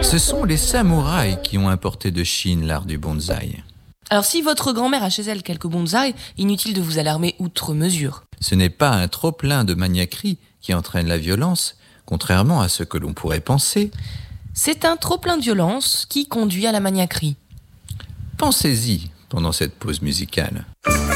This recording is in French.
Ce sont les samouraïs qui ont importé de Chine l'art du bonsaï. Alors si votre grand-mère a chez elle quelques bonsaïs, inutile de vous alarmer outre mesure. Ce n'est pas un trop-plein de maniaquerie qui entraîne la violence, contrairement à ce que l'on pourrait penser. C'est un trop-plein de violence qui conduit à la maniaquerie. Pensez-y pendant cette pause musicale.